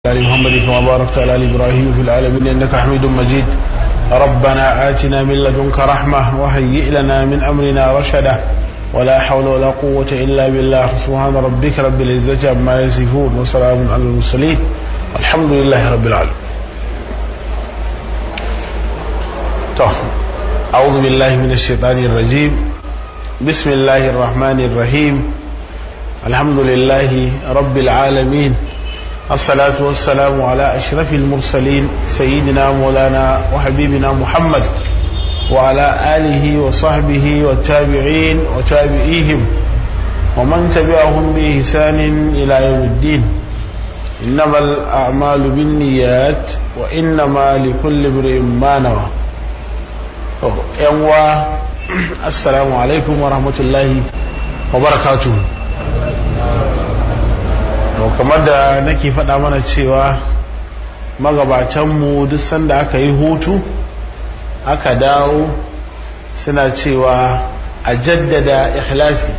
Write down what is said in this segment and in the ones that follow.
على محمد كما باركت على آل إبراهيم في العالمين إنك حميد مجيد. ربنا آتنا من لدنك رحمة وهيئ لنا من أمرنا رشدا ولا حول ولا قوة إلا بالله. سبحان ربك رب العزة عما يصفون وسلام على المرسلين الحمد لله رب العالمين. أعوذ بالله من الشيطان الرجيم. بسم الله الرحمن الرحيم. الحمد لله رب العالمين. الصلاة والسلام على أشرف المرسلين سيدنا مولانا وحبيبنا محمد وعلى آله وصحبه والتابعين وتابعيهم ومن تبعهم بإحسان إلى يوم الدين. إنما الأعمال بالنيات وإنما لكل امرئ ما نوى. السلام عليكم ورحمة الله وبركاته. kamar da nake faɗa mana cewa magabatanmu duk sanda aka yi hutu aka dawo suna cewa a jaddada ikhlasi,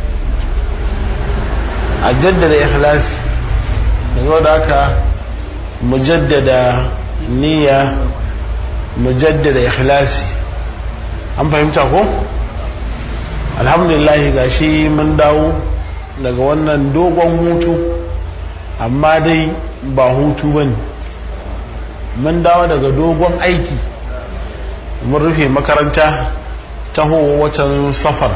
a jaddada ikhlasi. daga da aka mujaddada niyya, mujaddada ikhlasi. an fahimta ko? alhamdulillah gashi mun dawo daga wannan dogon hutu, amma dai ba hutu ba ne. mun dawo daga dogon aiki, mun rufe makaranta taho watan safar.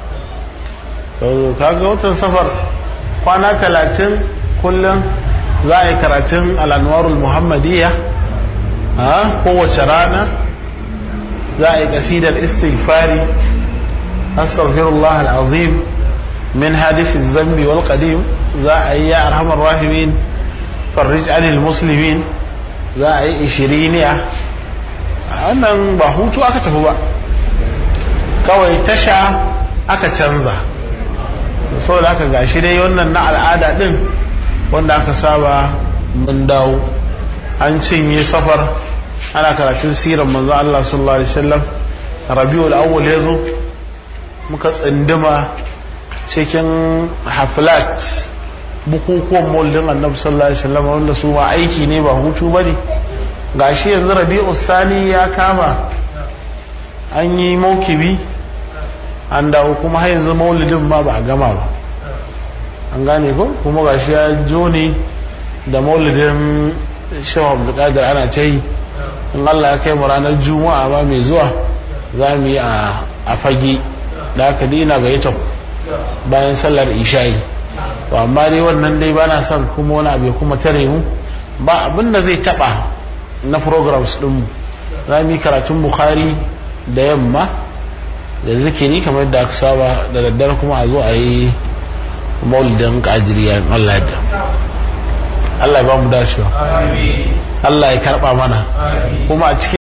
kaga watan safar kwana 30 kullum za a yi karatun al'anwarul muhammadiyya kowace rana. za a yi kasidar istighfari astaghfirullah al'azim min hadisi zambi wal qadim. za a yi ya arhamar rahimin farrij anil muslimin. za a yi ishiriniya. wannan ba hutu aka tafi ba, kawai tasha aka canza. saboda aka gashi dai wannan na al'ada din wanda aka saba mun dawo. an cinye safar ana karatun siran manzo Allah sallallahu alaihi wasallam. rabiul awwal yazo muka tsinduma cikin haflat, bukukuwan maulidin annabi sallallahu alaihi wasallam, wanda su ma aiki ne ba hutu bane. gashi yanzu rabi'u sani ya kama, an yi maukibi an dawo, kuma har yanzu maulidin ma ba a gama ba. an gane ko? kuma gashi ya jo ne da maulidin shehu abdulkadir ana ta yi. in Allah ya kai mu ranar juma'a ba mai zuwa za mu yi a fage da aka dina gayyata bayan sallar isha'i. to amma dai wannan dai ba na son kuma wani abu kuma tare mu, ba abin da zai taba na programs din mu. za mu yi karatun bukhari da yamma da zikiri kamar yadda aka saba, da daddare kuma a zo a yi maulidin qadiriya. Allah ya Allah ya ba mu dacewa, Allah ya karba mana. kuma a cikin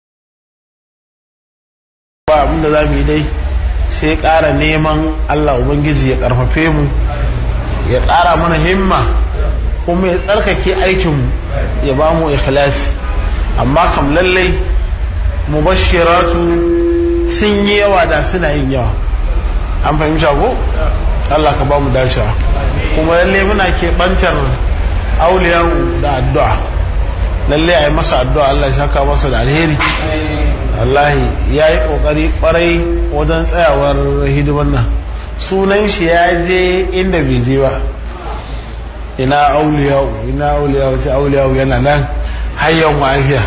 ba abin da za mu yi dai sai ƙara neman Allah ubangiji ya karfafe mu, ya ƙara mana himma, kuma ya tsarkake aikinmu, ya ba mu ikhlasi. amma kam lallai mubashiratu sun yi yawa da suna yin yawa. an fahimta ko? Allah ka ba mu dacewa. kuma lallai muna keɓantar auliyan da addu'a. lallai a yi masa addu'a, Allah ya saka masa da alheri. wallahi ya yi ƙoƙari ƙwarai wajen tsayawar hidimar nan. sunan shi ya je inda bai je ba. ina auliyawu ce auliyawu yana nan hayyan ma'afiya.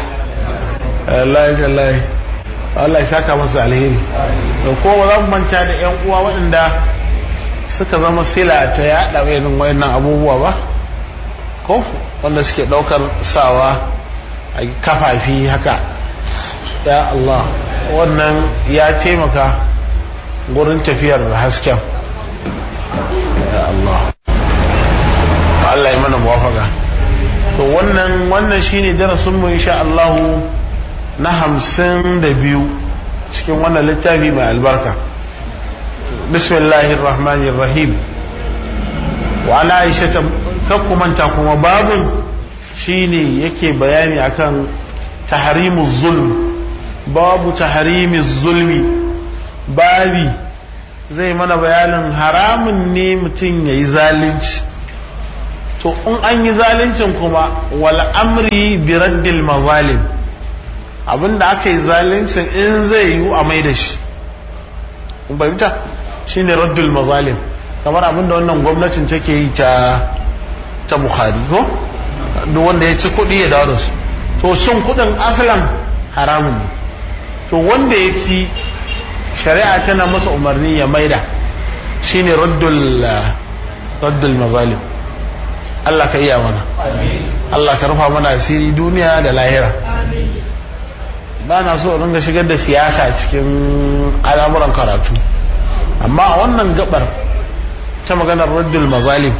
Allah ya saka masa alheri. da kuma za mu manta da yan uwa waɗanda suka zama sila ta yaɗa wayannan abubuwa ba ko, wanda suke ɗaukar sawa a kafafi haka. ya Allah, wannan ya taimaka gurin tafiyar hasken. ya Allah, Allah ya mana muwafaka. to wannan shine darasin mu insha Allah na 52 cikin wannan littafi mai albarka. bismillahir rahmanir rahim. wa ala aisha kakkumanta kuma babun shine yake bayani akan tahrimuz zulm. babu tahrimiz zulmi, babi zai mana bayanin haramun ne mutum yayi zalunci. to in an yi zaluncin kuma wal amri bi raddil mazalim, abinda aka yi zaluncin in zai yi a mai da shi, kun fahimta, shine raddul mazalim, kamar abinda wannan gwamnatin take yi ta Bukhari ko duk wanda ya ci kuɗi ya dawo da su, to cin kuɗin asalan haramun ne, to wanda ya ci shari'a tana masa umarni ya maida, shine raddul mazalim. Allah ka iya mana, Allah ka rufa mana asiri duniya da lahira. Ba na so ringa shigar da siyasa cikin al'amuran karatu, amma a wannan gabar ta maganar raddul mazalim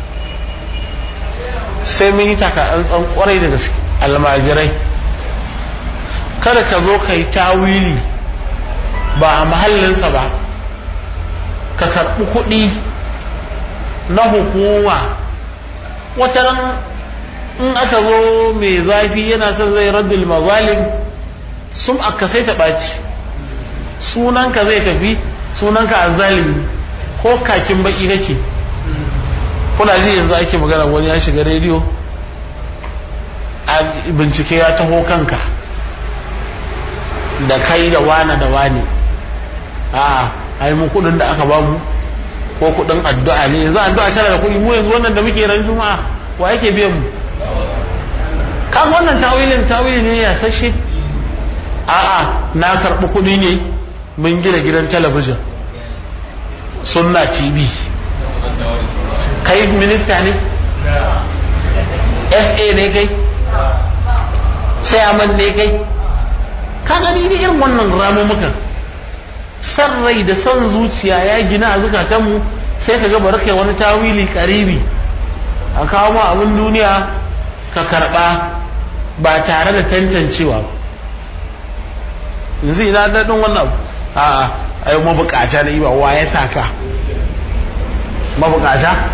sai mun yi taka an tsan kwarai da gaske. Almajirai, kada ka zo ka yi tawili ba a mahallinsa ba, ka karɓi kuɗi na hukuma. Wata ran in aka zo mai zafi yana son zai raddul mazalim, sun aka sai ta ɓaci, sunanka zai tafi, sunanka azzalimi ko kakin baki nake. Kuna ji yanzu ake magana wani ya shiga rediyo a bincike ya taho kanka da kai da wane da wane, a ai mu kudin da aka bamu ko kudin addu'a ne, yanzu addu'a tana da kudi, mu yanzu wannan da muke ran juma'a wa yake biyan mu? Kan wannan tawili ne ya sashe. A'a, na karɓi kudi ne mun gina gidan talabijin Sunna TV. Kai minista ne? SA ne kai? Chairman ne kai? Ka gani ne irin wannan ramumukan, san rai da san zuciya ya gina a zukatanmu, sai ka ga bari kai wani tawili karibi a kawo ma abin duniya ka karɓa ba tare da tantancewa ba. Yanzu ina daɗin wannan a'a ai mabukata na iba, wa ya saka mabukata?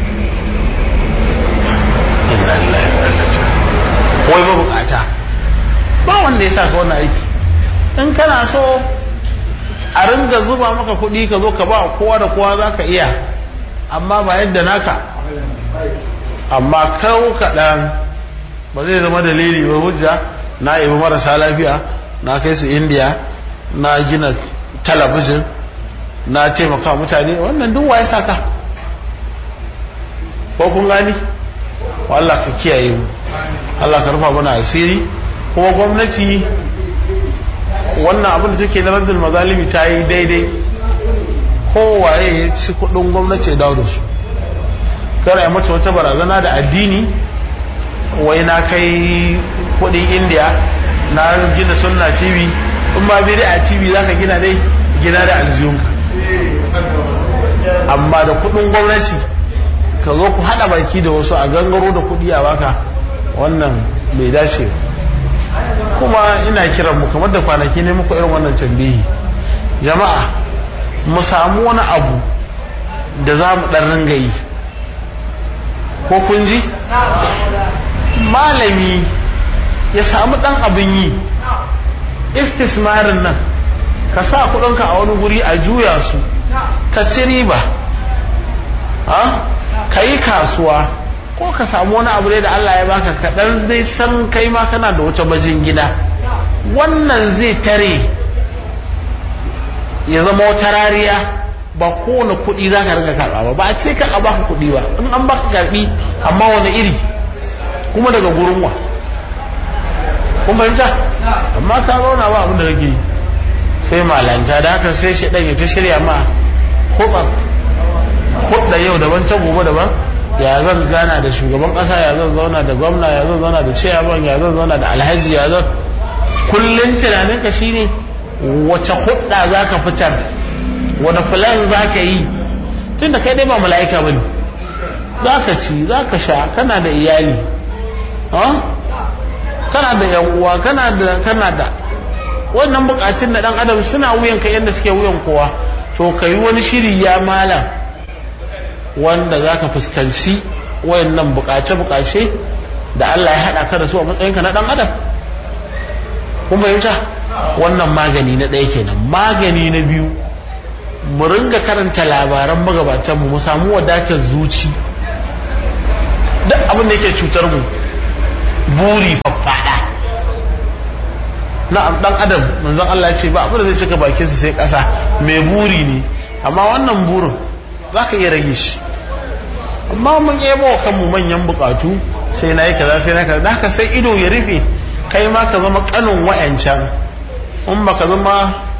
Wai mabukata ba wanda ya saka wannan aiki. In kana so a ringa zuba maka kuɗi ka zo ka ba kowa da kowa za ka iya, amma ba yadda naka. Amma kawo kaɗan ba zai zama dalili ba, hujja na ibi marasa lafiya, na kai su Indiya, na gina talabijin, na taimaka mutane, wannan duk waye saka? Ko kun gani? Allah ka kiyaye mu, Allah ka rufa mana asiri. Kuma gwamnati wannan abin da take na raddul mazalimi ta yi daidai, kowaye ya ci kudin gwamnati ya dawo da su, kar ya mata wata barazana da addini, wai na kai kudin Indiya na gina Sunna TV, in ma bi a TV za ka gina dai gina da aljihunka, amma da kudin gwamnati ka zo ku hada baki da wasu a gangaro da kudi a baka, wannan bai dace. Kuma ina kiran mu kamar da kwanaki ne muku irin wannan tambihi, jama'a mu samu wani abu da za mu dan ringa yi, ko kun ji? Malami ya samu dan abin yi, istismarin nan ka sa kudinka a wani guri a juya su ka ci riba, ka yi kasuwa, ko ka samu wani abu da Allah ya baka kaɗan zai san kai ma kana da wata bajin gida, wannan zai tare ya zama wata rariya. Ba kowane kuɗi za ka riga karɓa ba, ba a ce ka a baka kuɗi ba, in an baka karɓi amma wani iri kuma daga gurin wa, kun fahimta? Amma ka zauna ba abin da kake yi sai malanta, da haka sai shi ɗan ya ta shirya ma hudda yau daban ta gobe daban, ya zan gana da shugaban ƙasa, ya zan zauna da gwamna, ya zan zauna da chairman, ya zan zauna da alhaji, ya zan kullum tunaninka shine wace hudda za ka fitar, wani filan za ka yi, tunda kai dai ba mala'ika ba ne, za ka ci, za ka sha, kana da iyali, kana da yan uwa, kana da wannan bukatun da dan adam suna wuyan ka yadda suke wuyan kowa. To ka yi wani shiri ya malam wanda za ka fuskanci wayannan bukace-bukace da Allah ya haɗa ka da su a matsayinka na dan adam. Kuma yauta wannan magani na ɗaya kenan. Magani na biyu, mu ringa karanta labaran magabatanmu, mu samu wadatar zuci, duk abin da yake cutar mu buri faffada na dan adam manzon Allah ya ce ba abin da zai cika bakin sa sai kasa mai buri ne amma wannan burin zaka iya rage shi amma mun yebo kanmu manyan bukatu sai nayi kaza sai na kaza haka sai ido ya rufe kai ma ka zama kanin wayancan in baka zama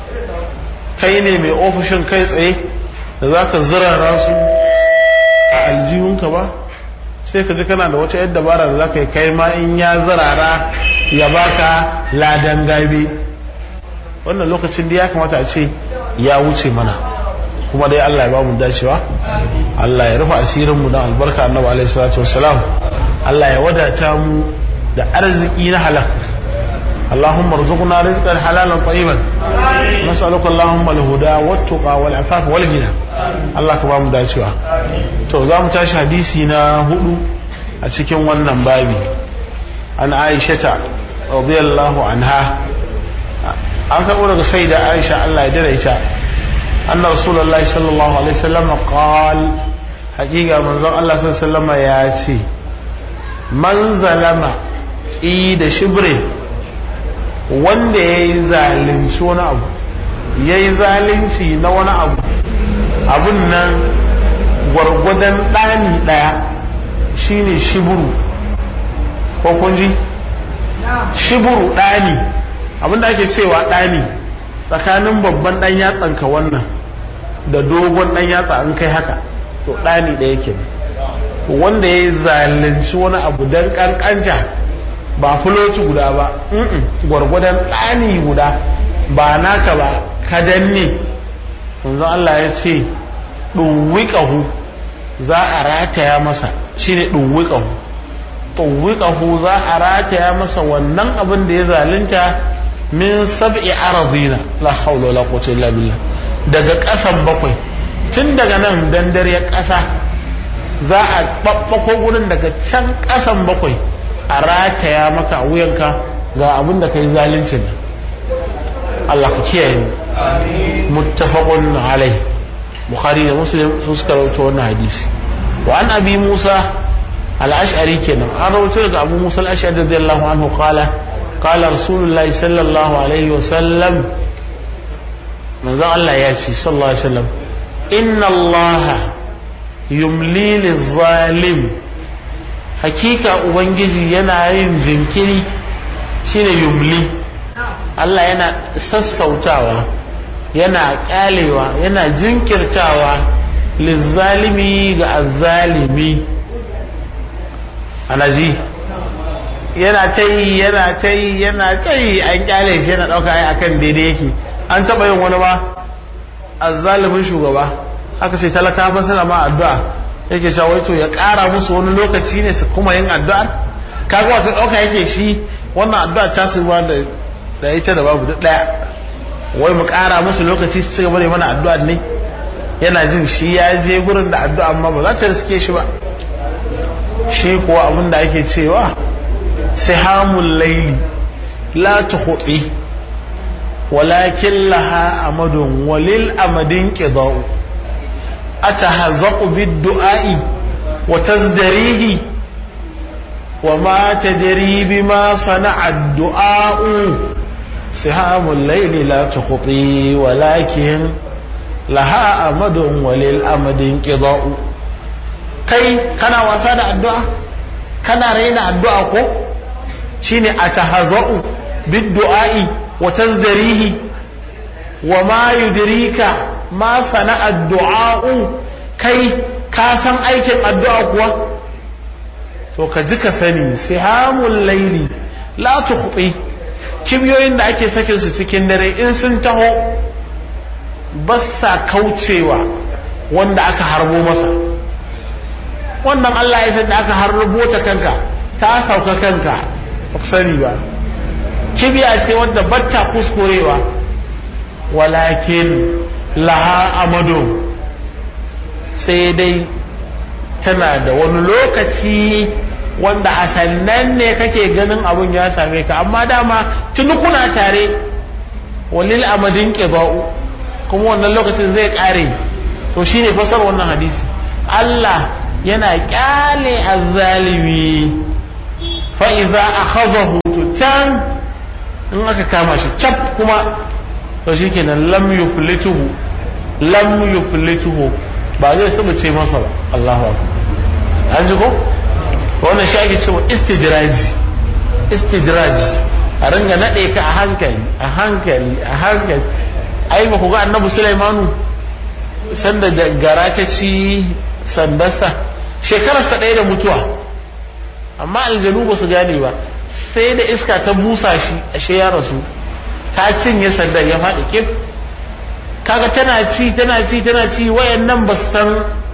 kai ne mai ofishin kai tsaye da zaka zurara su a aljihunka ba sai ka ji kana da wata yadda dabara da zaka yi kai ma in ya zurara ya baka ladan gabe wannan lokacin da ya kamata a ce ya wuce mana kuma dai Allah ya ba mu dacewa Allah ya rufe asirin mu dan albarka annabi alaihi salatu wassalam Allah ya wadata mu da arziki na halal اللهم ارزقنا رزقا حلالا طيبا نسألك اللهم الهدى والتقى والعفاف والغنى الله كبام داcewa to zamu tashi hadisi na 4 a cikin wannan babi an Aisha radiyallahu anha an karbo daga sayyida Aisha Allah ya daraita anna rasulullahi sallallahu alaihi wasallam qal haqiqa manzon Allah sallallahu alaihi wasallam ya ce man zalama da shibrin wanda ya yi zalunci wani abu ya yi zalunci na wani abu abun nan gwargwadon ɗani ɗaya shine shiburu ko kunji shiburu ɗani abinda ake cewa ɗani tsakanin babban ɗan yatsanka wannan da dogon ɗan yatsa an kai haka to ɗani ɗaya ke wanda ya yi zalunci wani abu don ƙanƙanta ba fuloci guda ba gwargwadon ɗani guda ba naka ba ka danne manzo Allah ya ce ɗuwiƙahu za a rataya masa shine ɗuwiƙahu za a rataya masa wannan abin da ya zalunta min sab'i arzina la hawla wala quwwata illa billah daga ƙasan bakwai tun daga nan dandare ƙasa za a babbako gurin daga can ƙasan bakwai a rataya maka a wuyanka ga abin da kai zalunci ne Allah ku kiyaye muttafaqun alai Bukhari da Muslim sun suka rawaito wannan hadisi wa an Abi Musa al-Ash'ari kenan an rawaito daga Abu Musa al-Ash'ari radiyallahu anhu qala Rasulullah sallallahu alaihi wa sallam manzo Allah ya ce sallallahu alaihi wa sallam inna Allah yumli liz-zalim hakika ubangiji yana yin jinkiri shine yumli Allah yana sassautawa yana kyalewa yana jinkirtawa lizzalimi ga azzalimi anaji yana ta yi an kyale shi yana dauka ai akan daidai yake an taba yin wani ba azzalimin shugaba aka ce talakawa suna ma addu'a yake cewa to ya ƙara musu wani lokaci ne su kuma yin addu'ar kaga wata ɗauka yake shi wannan addu'a ta su ba da ita da babu duk ɗaya wai mu ƙara musu lokaci su ci gaba da mana addu'ar ne yana jin shi ya je gurin da addu'a amma ba za ta riske shi ba shi kuwa abin da ake cewa sihamul laili la tuhti walakin laha amadun walil amadin qida'u أتهزق بالدعاء وتزدريه وما تدري بما صنع الدعاء سهام الليل لا تخطي ولكن لها أمد وللأمد انقضاء كي كان وساد الدعاء كان رينا الدعاء شيني أتهزق بالدعاء وتزدريه وما يدريك ma sana addu'a'u kai ka san aikin addu'a kuwa to ka ji ka sani sihamul laili la tukhti kibiyoyin da ake sakin su cikin dare in sun taho bassa kaucewa wanda aka harbo masa wannan Allah ya san da aka harbo ta kanka ta sauka kanka ba sani ba kibiya ce wanda batta kuskurewa walakin laha amado sai dai tana da wani lokaci wanda a sannan ne kake ganin abun ya same ka amma dama tuni kuna tare walil amadin qiba'u kuma wannan lokacin zai kare to shine fasar wannan hadisi Allah yana kyale azzalimi fa idza akhadahu tan in aka kama shi cap kuma to shikenan lam yuflituhu ba zai sabace masa ba. Allahu akbar. An ji ko wannan shi ake cewa istidraj a ringa nade ka a hankali ai ba ku ga annabi Sulaimanu sanda da gara ta ci sandarsa shekararsa ɗaya da mutuwa amma aljanu ba su gane ba sai da iska ta busa shi ashe ya rasu ta cinye sandar ya faɗi kif kaga tana ci wayannan ba san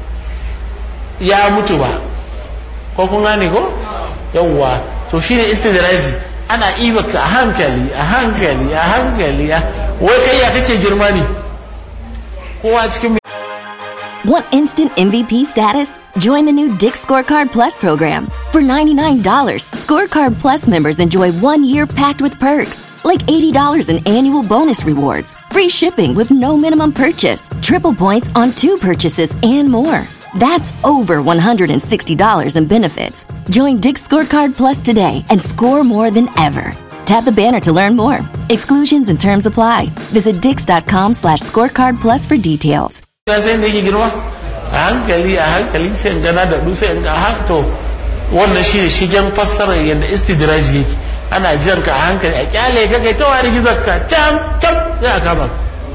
ya mutu ba ko kun gane ko yawwa to shine istidraji ana ibaka a hankali wai kai ya kake girma ne kowa cikin. Want instant MVP status? Join the new Dick's Scorecard Plus program. For $99, Scorecard Plus members enjoy 1 year packed with perks, like $80 in annual bonus rewards, free shipping with no minimum purchase, triple points on 2 purchases, and more. That's over $160 in benefits. Join Dick's Scorecard Plus today and score more than ever. Tap the banner to learn more. Exclusions and terms apply. Visit dix.com/scorecard plus for details. Sai da yake girma a hankali sai in gana da sai in ga to wannan shi ne shigen fassarar yadda istidraji yake ana jan ka a hankali a kyale ka kai ta wari gizarka can sai a kama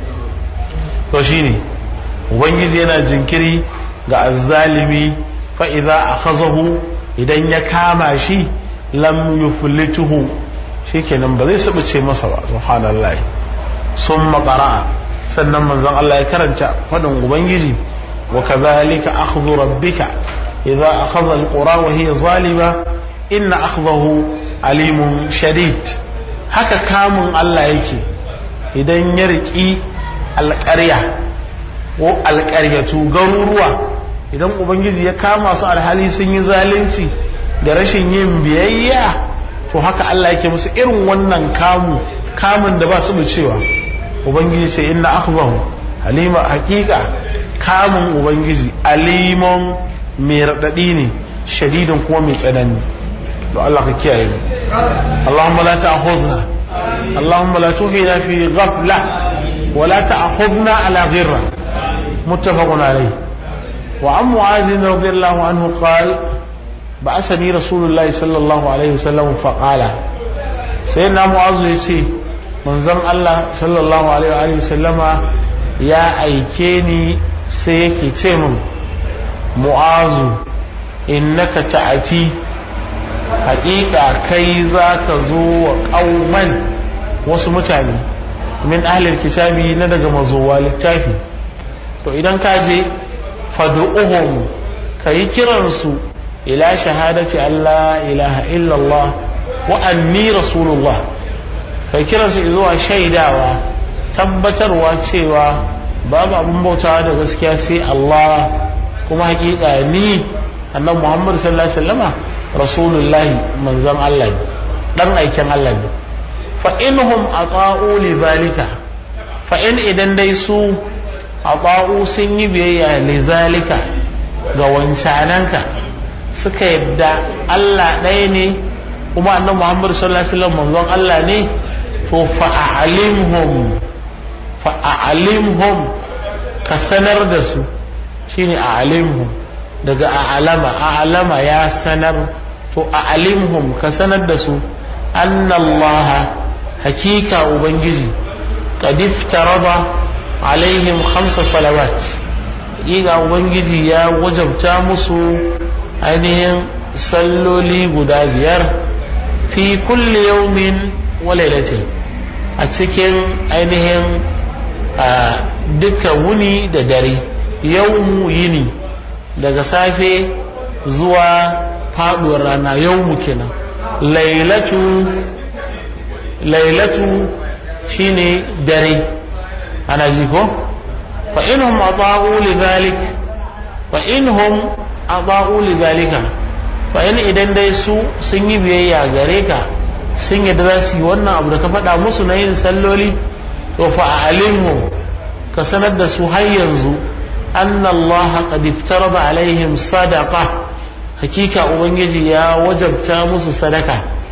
to shine ubangiji yana jinkiri ga azzalimi fa idza akhazahu idan ya kama shi lam yuflituhu shikenan ba zai sabace masa ba. Subhanallahi. Summa qara'a sannan manzon Allah ya karanta fadin ubangiji wa kadhalika akhdhu rabbika idza akhadha alqura wa hiya zalima inna akhdahu alimun shadid. Haka kamun Allah yake idan ya riki alƙarya ko alƙaryatu garuruwa idan ubangiji ya kama su alhali sun yi zalunci da rashin yin biyayya to haka Allah yake musu irin wannan kamun da ba su da cewa ubangiji ce inna akhdahu halima haqiqa kamun ubangiji alimun mai radadi ne shadidin kuma mai tsanani to Allah ka kiyaye mu. Allahumma la ta'khudna Allahumma la tuhina fi ghafla wa la ta'khudna ala ghirra muttafaqun alayh. wa an mu'adh radiyallahu anhu qala ba'athani rasulullahi sallallahu alaihi wasallam fa qala sayyidina mu'adh yace manzon Allah sallallahu alaihi wasallama ya aike ni sai yake ce min mu'azu innaka ta'ati haqiqa kai zaka zo wa qauman wasu mutane min ahlil kitabi na daga mazuwa littafi to idan ka je fad'uhum kai kiransu ila shahadati alla ilaha illallah wa anni rasulullah kai kiransu zuwa shaidawa tabbatarwa cewa babu abun bautawa da gaskiya sai Allah kuma hakika ni annabi Muhammad sallallahu alaihi wasallama rasulullahi manzon Allah ne dan aikin Allah ne fa inhum ata'u li zalika fa in idan dai su ata'u sun yi biyayya li zalika ga wancananka suka yadda Allah ɗaya ne kuma annabi Muhammad sallallahu alaihi wasallam manzon Allah ne to fa'alimhum ka sanar da su shine a'alimhum daga a'alama ya sanar to a'alimhum ka sanar da su annallaha hakika ubangiji qad iftarada alaihim 5 salawat yiga ubangiji ya wajabta musu ainihin salloli guda 5 fi kulli yawmin wa laylatin a cikin ainihin duka wuni da dare yawmu yini daga safe zuwa faduwar rana yawmu kenan lailatu shine dare ana ji ko fa inhum ata'u lidhalik fa inhum ata'u lidhalika fa in idan dai su sun yi biyayya gare ka sun yadda za su yi wannan abu da ka faɗa musu na yin salloli to fa alimhum ka sanar da su har yanzu anna Allah qad iftarada alaihim sadaqa hakika ubangiji ya wajabta musu sadaka